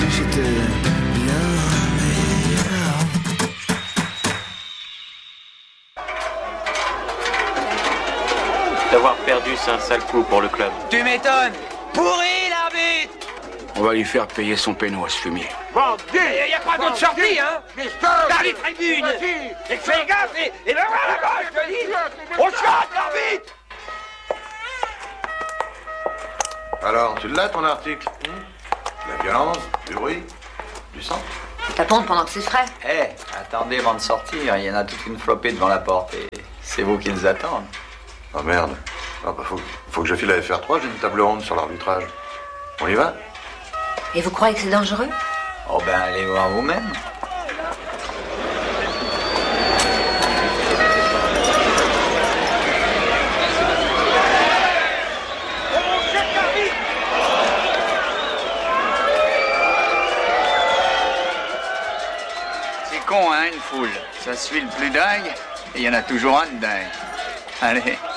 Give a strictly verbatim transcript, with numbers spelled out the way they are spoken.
si j'étais bien meilleur. D'avoir perdu, c'est un sale coup pour le club. Tu m'étonnes. Pourri l'arbitre. On va lui faire payer son péno à ce fumier. Il n'y a pas d'autre sortie, hein. Dans les tribunes. Et fais gaffe, et, et ben voilà, là-bas, je te dis. On chante l'arbitre. Alors, tu l'as ton article? De la violence, du bruit, du sang? Ça pompe pendant que c'est frais. Eh, hey, attendez avant de sortir, il y en a toute une flopée devant la porte et c'est vous qui les attendent. Oh merde. Ah bah faut, faut que je file à F R trois, j'ai une table ronde sur l'arbitrage. On y va? Et vous croyez que c'est dangereux? Oh ben allez voir vous-même. C'est con, hein, une foule. Ça suit le plus dingue, et il y en a toujours un de dingue. Allez.